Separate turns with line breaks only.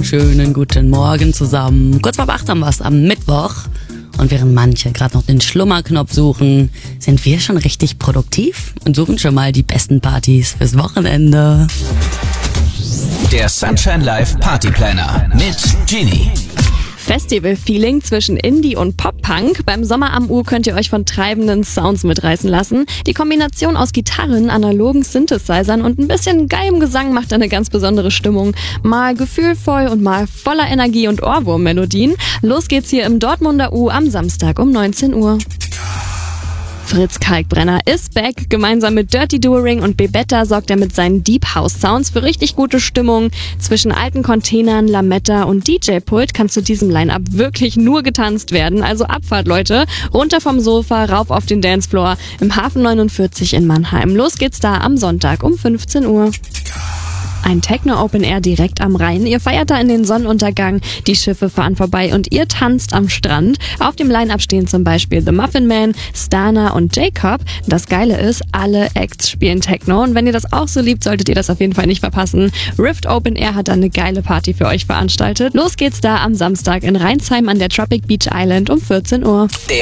wunderschönen guten Morgen zusammen. Kurz vor 8 haben wir es am Mittwoch. Und während manche gerade noch den Schlummerknopf suchen, sind wir schon richtig produktiv und suchen schon mal die besten Partys fürs Wochenende.
Der Sunshine Live Party Planner mit Genie.
Festival-Feeling zwischen Indie und Pop-Punk. Beim Sommer am U könnt ihr euch von treibenden Sounds mitreißen lassen. Die Kombination aus Gitarren, analogen Synthesizern und ein bisschen geilem Gesang macht eine ganz besondere Stimmung. Mal gefühlvoll und mal voller Energie und Ohrwurm-Melodien. Los geht's hier im Dortmunder U am Samstag um 19 Uhr. Fritz Kalkbrenner ist back. Gemeinsam mit Dirty Doering und Bebetta sorgt er mit seinen Deep House Sounds für richtig gute Stimmung. Zwischen alten Containern, Lametta und DJ-Pult kann zu diesem Line-Up wirklich nur getanzt werden. Also Abfahrt, Leute. Runter vom Sofa, rauf auf den Dancefloor im Hafen 49 in Mannheim. Los geht's da am Sonntag um 15 Uhr. Ein Techno-Open Air direkt am Rhein. Ihr feiert da in den Sonnenuntergang, die Schiffe fahren vorbei und ihr tanzt am Strand. Auf dem Line-Up stehen zum Beispiel The Muffin Man, Stana und Jacob. Das Geile ist, alle Acts spielen Techno und wenn ihr das auch so liebt, solltet ihr das auf jeden Fall nicht verpassen. Rift Open Air hat dann eine geile Party für euch veranstaltet. Los geht's da am Samstag in Rheinsheim an der Tropic Beach Island um 14 Uhr.